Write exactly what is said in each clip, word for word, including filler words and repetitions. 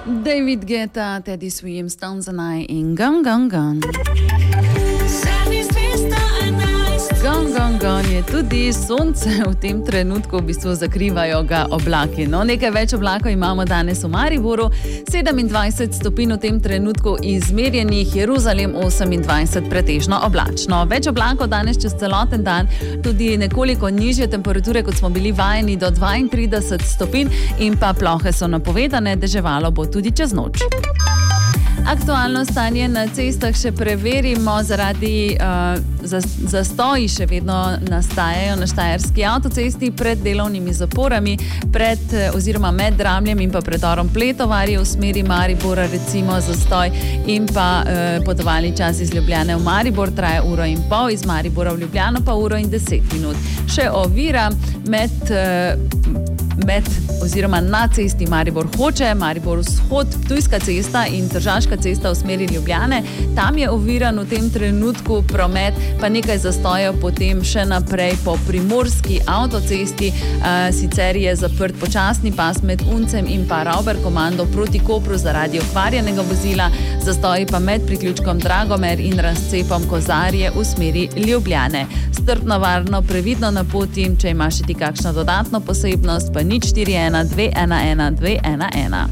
David Guetta, Teddy Swims, Stones and I in Gone, Gone, Gone. Gone, gone, gone je tudi sonce v tem trenutku, v bistvu zakrivajo ga oblaki. No, nekaj več oblakov imamo danes v Mariboru, sedemindvajset stopinj v tem trenutku izmerjenih, Jeruzalem osemindvajset pretežno oblačno. Več oblakov danes čez celoten dan, tudi nekoliko nižje temperature, kot smo bili vajeni, do dvaintrideset stopinj in pa plohe so napovedane, deževalo bo tudi čez noč. Aktualno stanje na cestah še preverimo, zaradi uh, zastoji še vedno nastajajo na štajerski avtocesti pred delovnimi zaporami, pred oziroma med Dramljem in pa predorom Pletovarje v smeri Maribora, recimo zastoj in pa uh, potovalni čas iz Ljubljane v Maribor traja uro in pol, iz Maribora v Ljubljano pa uro in deset minut. Še ovira med uh, med oziroma na cesti Maribor Hoče, Maribor Vzhod, Ptujska cesta in Tržaška cesta v smeri Ljubljane. Tam je oviran v tem trenutku promet, pa nekaj zastojev potem še naprej po primorski avtocesti. Uh, sicer je zaprt počasni pas med Uncem in pa Rauber-komando proti Kopru zaradi okvarjenega vozila, zastoji pa med priključkom Dragomer in razcepom Kozarje v smeri Ljubljane. Strpno, varno, previdno na poti, če imaš ti kakšno dodatno posebnost, pa nič štiri ena dve ena ena dve ena ena.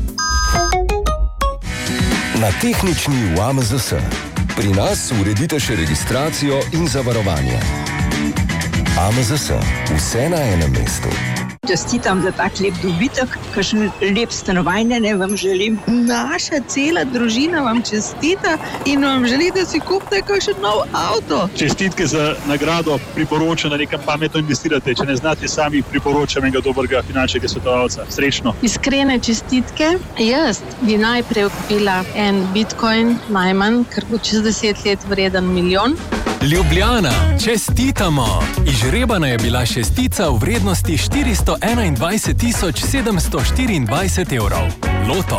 Na tehnični v A M Z S. Pri nas uredite še registracijo in zavarovanje. A M Z S. Vse na enem mestu. Čestitam za tak lep dobitek, kakšen lep stanovanje vam želim. Naša cela družina vam čestita in vam želi, da si kupite kakšen nov avto. Čestitke za nagrado, priporočam, da nekam pametno investirate. Če ne znate sami, priporočam enega dobrega finančnega svetovalca. Srečno. Iskrene čestitke. Jaz bi najprej kupila en bitcoin, najmanj, ker bo čez deset let vreden milijon. Ljubljana, čestitamo! Izžrebana je bila šestica v vrednosti štiristo enaindvajset tisoč sedemsto štiriindvajset evrov. Loto.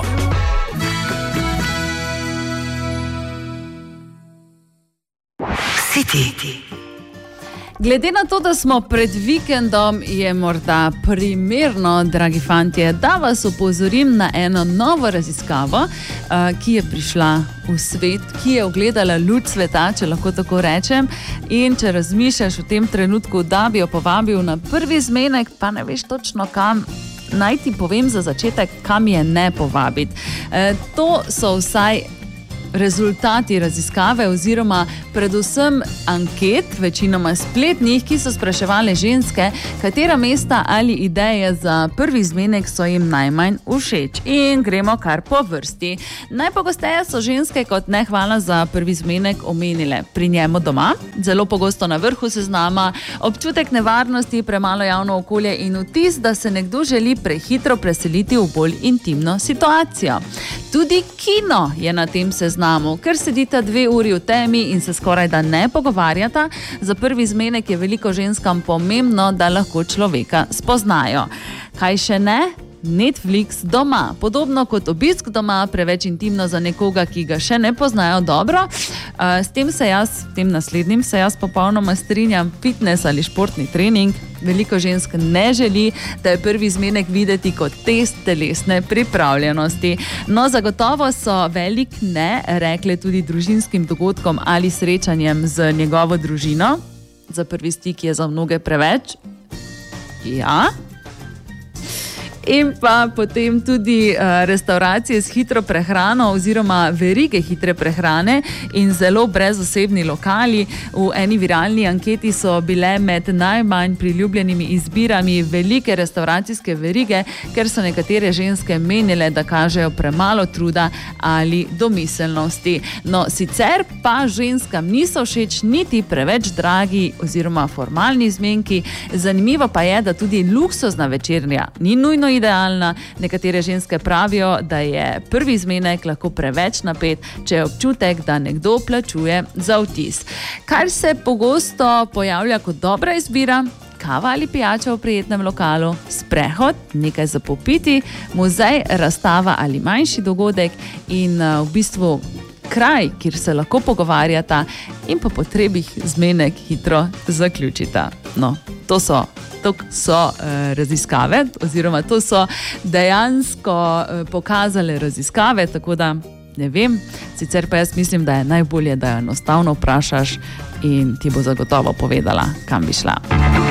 City. Glede na to, da smo pred vikendom, je morda primerno, dragi fantje, da vas opozorim na eno novo raziskavo, ki je prišla v svet, ki je ogledala luč sveta, če lahko tako rečem, in če razmišljaš v tem trenutku, da bi jo povabil na prvi zmenek, pa ne veš točno kam, naj ti povem za začetek, kam je ne povabiti. To so vsaj rezultati raziskave oziroma predvsem anket, večinoma spletnih, ki so spraševali ženske, katera mesta ali ideje za prvi zmenek so jim najmanj všeč. In gremo kar po vrsti. Najpogosteje so ženske kot nehvala za prvi zmenek omenile pri njemu doma, zelo pogosto na vrhu seznama, občutek nevarnosti, premalo javno okolje in vtis, da se nekdo želi prehitro preseliti v bolj intimno situacijo. Tudi kino je na tem seznamu, ker sedita dve uri v temi in se skoraj da ne pogovarjata. Za prvi zmenek je veliko ženskam pomembno, da lahko človeka spoznajo. Kaj še ne? Netflix doma. Podobno kot obisk doma, preveč intimno za nekoga, ki ga še ne poznajo dobro. S tem se jaz, tem naslednjim se jaz popolnoma strinjam, fitness ali športni trening. Veliko žensk ne želi, da je prvi zmenek videti kot test telesne pripravljenosti. No, zagotovo so velik ne rekle tudi družinskim dogodkom ali srečanjem z njegovo družino. Za prvi stik je za mnoge preveč. Ja. In pa potem tudi uh, restauracije s hitro prehrano oziroma verige hitre prehrane in zelo brezosebni lokali. V eni viralni anketi so bile med najmanj priljubljenimi izbirami velike restauracijske verige, ker so nekatere ženske menile, da kažejo premalo truda ali domiselnosti. No, sicer pa ženskam niso všeč niti preveč dragi oziroma formalni zmenki. Zanimivo pa je, da tudi luksuzna večerja ni nujno idealna. Nekatere ženske pravijo, da je prvi zmenek lahko preveč napet, če je občutek, da nekdo plačuje za vtis. Kar se pogosto pojavlja kot dobra izbira, kava ali pijača v prijetnem lokalu, sprehod, nekaj za popiti, muzej, razstava ali manjši dogodek in v bistvu kraj, kjer se lahko pogovarjata in po potrebih zmenek hitro zaključita. No, to so to so uh, raziskave, oziroma to so dejansko uh, pokazale raziskave, tako da ne vem, sicer pa jaz mislim, da je najbolje, da jo enostavno vprašaš in ti bo zagotovo povedala, kam bi šla.